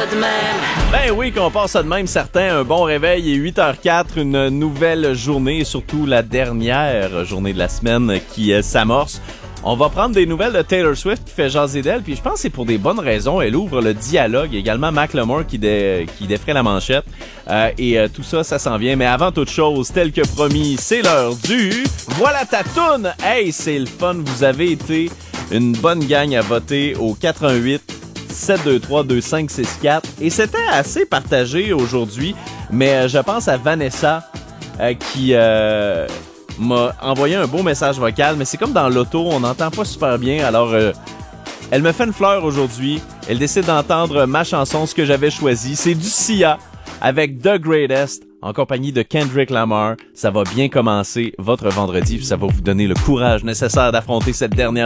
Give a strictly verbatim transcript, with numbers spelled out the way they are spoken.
ça de même. Ben oui, qu'on passe ça de même, certain. Un bon réveil, il est huit heures quatre, une nouvelle journée, surtout la dernière journée de la semaine qui euh, s'amorce. On va prendre des nouvelles de Taylor Swift qui fait jaser d'elle, puis je pense que c'est pour des bonnes raisons. Elle ouvre le dialogue, également Macklemore qui, dé, qui défrait la manchette. Euh, et euh, tout ça, ça s'en vient. Mais avant toute chose, tel que promis, c'est l'heure du... Voilà ta toune! Hey, c'est le fun, vous avez été une bonne gang à voter au quatre un huit sept deux trois deux cinq six quatre. Et c'était assez partagé aujourd'hui, mais euh, je pense à Vanessa euh, qui... Euh, m'a envoyé un beau message vocal, mais c'est comme dans l'auto, on n'entend pas super bien, alors euh, elle me fait une fleur aujourd'hui, elle décide d'entendre ma chanson, ce que j'avais choisi, c'est du Sia avec The Greatest, en compagnie de Kendrick Lamar. Ça va bien commencer votre vendredi, puis ça va vous donner le courage nécessaire d'affronter cette dernière